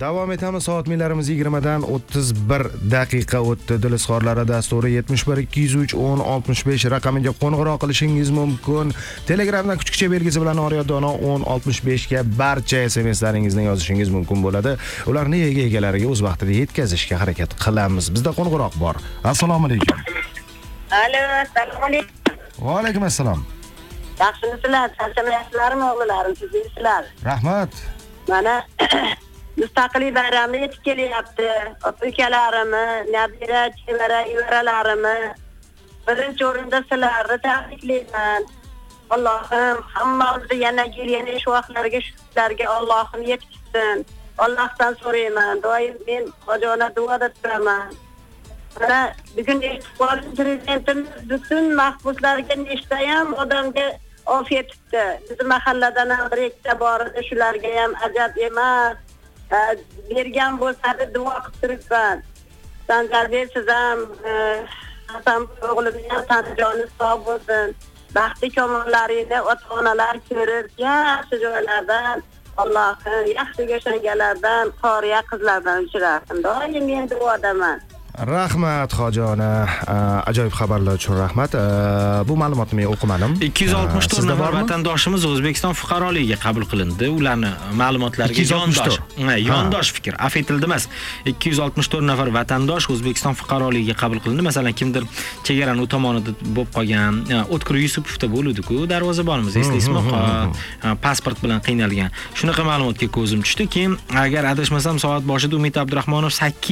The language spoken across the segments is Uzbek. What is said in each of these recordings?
Davom etamiz. Soatlarimiz 20 dan 31 daqiqa o'tdi. Dil izhorlari dasturi 71 203 10 65 raqamiga qo'ng'iroq qilishingiz mumkin. Telegramdan kuchukcha belgisi bilan Oryodona 10 65 ga barcha SMSlaringizni yozishingiz mumkin bo'ladi. Ularni egalariga o'z vaqtida yetkazishga harakat qilamiz. Bizda qo'ng'iroq bor. Assalomu alaykum. Alo, assalomu alaykum. Va alaykum assalom. Yaxshimisizlar? Charchamayapsizlarmi o'g'lillarim? Sizlar? Rahmat. Mana mustaqillik bayrami yetib kelyapti. Ukalarimni, nabira, chevara, evaralarimi birinchi o'rinda sizlarni tabriklayman. Allohim hammamizni yana kelgan shu vaqtlarga shularga Allohim yetkazsin. Allohdan so'rayman. Doim men xojona duoda turaman. Mana bugun prezidentimiz butun mahbuslarga nechtayam odamga ofiyat etdi. Bizim mahalladan ham bir ikkita bor edi, shularga ham ajab emas. Bergan bo'lsa duo qilib turibman. Sanjarbek siz ham Hasan o'g'limning ham tanjoni sog' bo'lsin. Baxtli tomonlarini ota-onalar ko'rib, yaxshi joylardan Allohim yaxshi yashaganlardan, qoriya qizlardan uchrasin. Doim men duodaman. Rahmat xojona, ajoyib xabarlar uchun rahmat. Bu ma'lumotni men o'qimadim. 264 nafar vatandoshimiz O'zbekiston fuqaroligiga qabul qilindi. Ularni ma'lumotlariga yondosh fikr, af etildi emas. 264 nafar vatandosh O'zbekiston fuqaroligiga qabul qilindi. Masalan, kimdir chegarani u tomonida bo'lib qolgan, O'tkir Yusupovda bo'ldi-ku, darvozabonimiz, eslaysizmi? Pasport bilan qiynalgan. Shunaqa ma'lumotga ko'zim tushdi. Keyin agar adashmasam, soat boshida Umid Abdurahmonov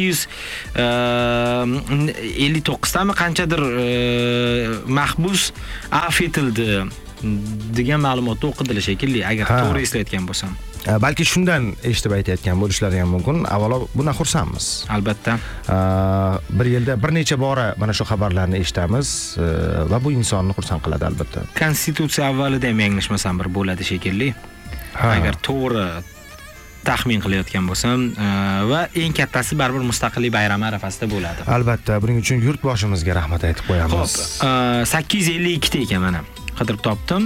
859 tami qanchadir mahbus af etildi degan ma'lumotni o'qidilar shekilli, agar to'g'ri eslayotgan bo'lsam. Balki shundan eshitib aytayotgan bo'lishlari ham mumkin. Avvalo bundan xursandmiz. Albatta. Bir yilda bir necha bora mana shu xabarlarni eshitamiz va bu insonni xursand qiladi albatta. Konstitutsiya avvalida ham yanglishmasam bir bo'ladi shekilli. Agar to'g'ri taxmin qilayotgan bo'lsam va eng kattasi baribir mustaqillik bayrami arafasida bo'ladi. Albatta, buning uchun yurtboshimizga rahmat aytib qo'yamiz. Xo'p, 852 ta ekan mana. Qidirib topdim.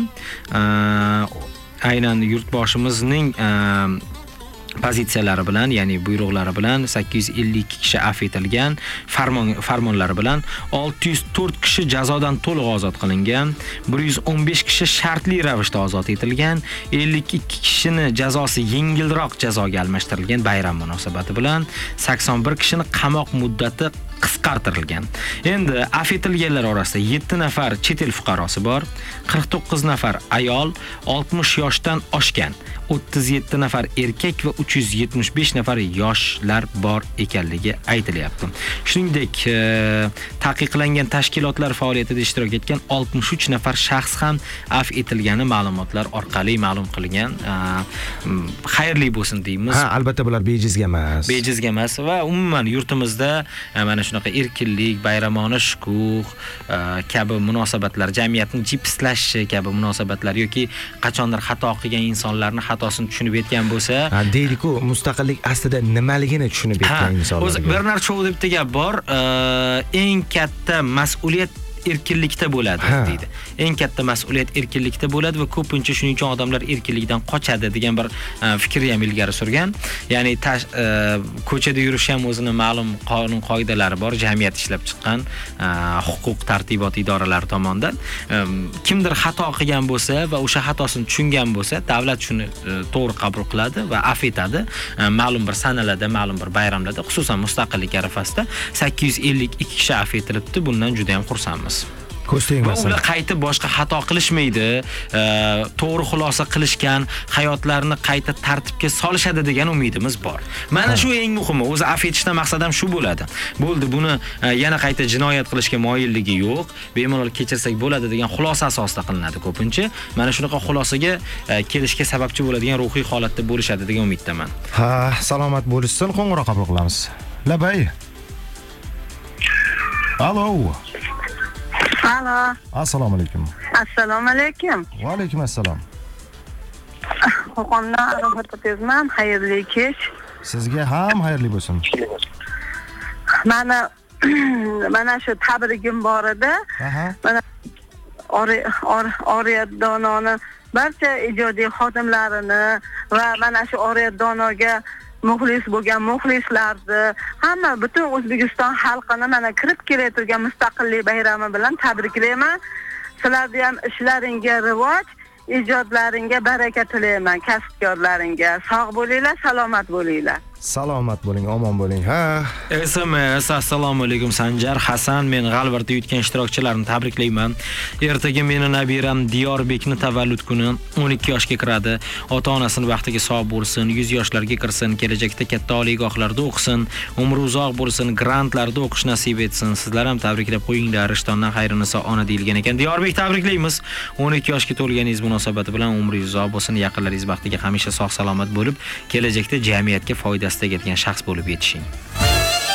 Aynan yurtboshimizning pozitsiyalari bilan, ya'ni buyruqlari bilan 852 kishi af etilgan, farmonlari bilan 604 kishi jazodan to'liq ozod qilingan, 115 kishi shartli ravishda ozod etilgan, 52 kishini jazosi yengilroq jazoga almashtirilgan bayram munosabati bilan, 81 kishini qamoq muddati qisqartirilgan. Endi af etilganlar orasida 7 nafar chet el fuqarosi bor, 49 nafar ayol, 60 yoshdan oshgan, 37 nafar erkak va 375 nafar yoshlar bor ekanligi aytilyapti. Shuningdek, taqiqlangan tashkilotlar faoliyatida ishtirok etgan 63 nafar shaxs ham af etilgani ma'lumotlar orqali ma'lum qilingan. Xayrli bo'lsin deymiz. Albatta bular bejizga emas. Bejizga emas va umuman yurtimizda mana shunaqa erkinlik, bayramona shukuh kabi munosabatlar, jamiyatning jipslashishi kabi munosabatlar yoki qachondir xato qilgan insonlarni xatosini tushunib yetgan bo'lsa, deydi-ku, mustaqillik aslida nimaligini tushunib yetgan insonlar. O'zi Bernard Shaw deb gap bor, eng katta mas'uliyat erkinlikda bo'ladi deydi. Eng katta mas'uliyat erkinlikda bo'ladi va ko'pincha shuning uchun odamlar erkinlikdan qochadi degan bir fikrni ham ilgari surgan. Ya'ni ko'chada yurish ham o'zini ma'lum qonun qoidalari bor, jamiyat ishlab chiqqan huquq tartibot idoralari tomonidan. Kimdir xato qilgan bo'lsa va o'sha xatosini tushungan bo'lsa, davlat shuni to'g'ri qabul qiladi va af etadi. Ma'lum bir sanalarda, ma'lum bir bayramlarda, xususan mustaqillik arafasida 852 kishi af etilibdi. Bundan juda ham xursandmiz. Ular qaytib boshqa xato qilishmaydi, to'g'ri xulosa qilishgan, hayotlarini qayta tartibga solishadi degan umidimiz bor. Mana shu eng muhimi. O'zi af etishdan maqsadim shu bo'ladi. Bo'ldi, buni yana qayta jinoyat qilishga moyilligi yo'q, bemalol kechirsak bo'ladi degan xulosa asosida qilinadi ko'pincha. Mana shunaqa xulosaga kelishga sababchi bo'ladigan ruhiy holatda bo'lishadi degan umiddaman. Salomat bo'lishsin, qo'ng'iroq qabul qilamiz. Labay. Alo. Alo. Assalomu alaykum. Assalomu alaykum. Va alaykum assalom. Qo'qondan Rohat Qotezman. Xayrli kech. Sizga ham xayrli bo'lsin. Mana shu tabrigim bor edi. Mana Oriyat Dononi barcha ijodiy xodimlarini va mana shu Oriyat Donoga muxlis bo'lgan muxlislarni, hamma butun O'zbekiston xalqini mana kirib kelayotgan mustaqillik bayrami bilan tabriklayman. Sizlarga ham ishlaringga rivoj, ijodlaringga baraka tilayman, kasbkorlaringga. Sog' bo'linglar, salomat bo'linglar. Salomat bo'ling, omon bo'ling. Ha. SMS: Assalomu alaykum Sanjar Hasan, men g'alvirda yutgan ishtirokchilarni tabriklayman. Ertaga meni nabiram Diyorbekni tavallud kuni 12 yoshga kiradi. Ota-onasini vaqtiga sog' bo'lsin, 100 yoshlarga kirsin, kelajakda katta oliygohlarda o'qisin, umri uzoq bo'lsin, grantlarda o'qish nasib etsin. Sizlar ham tabriklab qo'yinglar. Rishtondan xayriniso ona deyilgan ekan. Diyorbek, tabriklaymiz. 12 yoshga to'lganingiz munosabati bilan umringiz uzoq bo'lsin, yaqinlaringiz vaqtiga hamisha sog' salomat bo'lib, kelajakda jamiyatga foydasi tegadigan shaxs bo'lib yetishing.